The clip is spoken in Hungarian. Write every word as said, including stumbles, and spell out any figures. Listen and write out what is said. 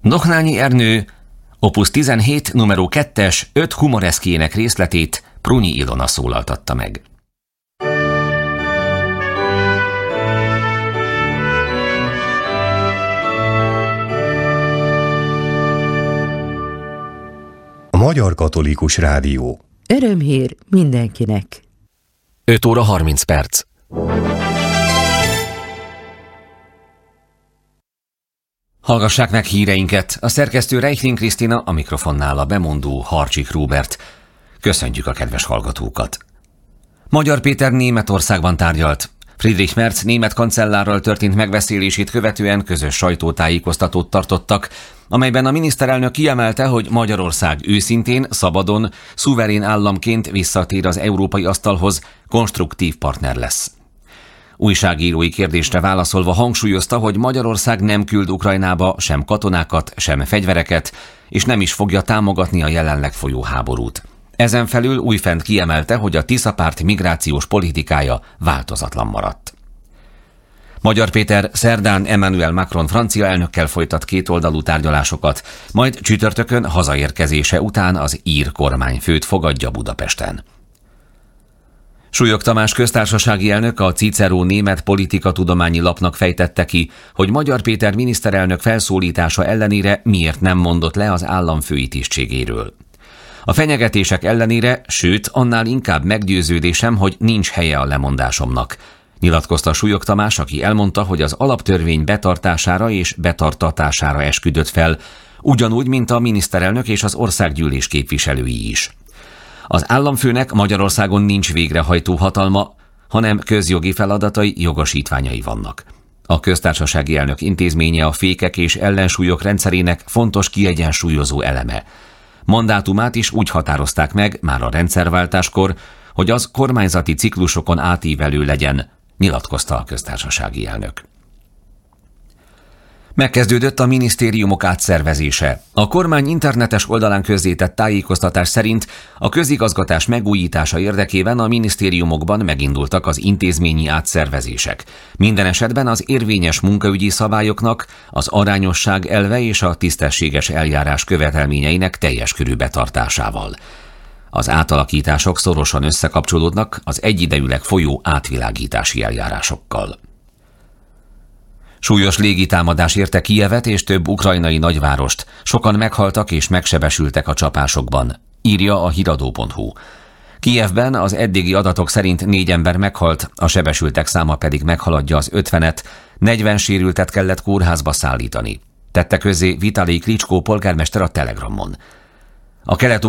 Dohnányi Ernő, Opus tizenhét, numero kettes, öt humoreszkéjének részletét Prunyi Ilona szólaltatta meg. A Magyar Katolikus Rádió. Örömhír mindenkinek. öt óra harminc perc. Hallgassák meg híreinket. A szerkesztő Reichling Krisztina, a mikrofonnál a bemondó Harcsik Róbert. Köszöntjük a kedves hallgatókat. Magyar Péter Németországban tárgyalt. Friedrich Merz német kancellárral történt megbeszélését követően közös sajtótájékoztatót tartottak, amelyben a miniszterelnök kiemelte, hogy Magyarország őszintén, szabadon, szuverén államként visszatér az európai asztalhoz, konstruktív partner lesz. Újságírói kérdésre válaszolva hangsúlyozta, hogy Magyarország nem küld Ukrajnába sem katonákat, sem fegyvereket, és nem is fogja támogatni a jelenleg folyó háborút. Ezen felül újfent kiemelte, hogy a Tisza-párt migrációs politikája változatlan maradt. Magyar Péter szerdán Emmanuel Macron francia elnökkel folytat kétoldalú tárgyalásokat, majd csütörtökön hazaérkezése után az ír kormányfőt fogadja Budapesten. Súlyog Tamás köztársasági elnök a Cicero német politikatudományi lapnak fejtette ki, hogy Magyar Péter miniszterelnök felszólítása ellenére miért nem mondott le az államfői tisztségéről. A fenyegetések ellenére, sőt, annál inkább meggyőződésem, hogy nincs helye a lemondásomnak, nyilatkozta Súlyog Tamás, aki elmondta, hogy az alaptörvény betartására és betartatására esküdött fel, ugyanúgy, mint a miniszterelnök és az országgyűlés képviselői is. Az államfőnek Magyarországon nincs végrehajtó hatalma, hanem közjogi feladatai, jogosítványai vannak. A köztársasági elnök intézménye a fékek és ellensúlyok rendszerének fontos kiegyensúlyozó eleme. Mandátumát is úgy határozták meg már a rendszerváltáskor, hogy az kormányzati ciklusokon átívelő legyen, nyilatkozta a köztársasági elnök. Megkezdődött a minisztériumok átszervezése. A kormány internetes oldalán közzétett tájékoztatás szerint a közigazgatás megújítása érdekében a minisztériumokban megindultak az intézményi átszervezések. Minden esetben az érvényes munkaügyi szabályoknak, az arányosság elve és a tisztességes eljárás követelményeinek teljes körű betartásával. Az átalakítások szorosan összekapcsolódnak az egyidejűleg folyó átvilágítási eljárásokkal. Súlyos légitámadás érte Kijevet és több ukrajnai nagyvárost. Sokan meghaltak és megsebesültek a csapásokban, írja a híradó pont hu. Kijevben az eddigi adatok szerint négy ember meghalt, a sebesültek száma pedig meghaladja az ötvenet, negyven sérültet kellett kórházba szállítani. Tette közzé Vitali Klitschko polgármester a Telegramon. A kelet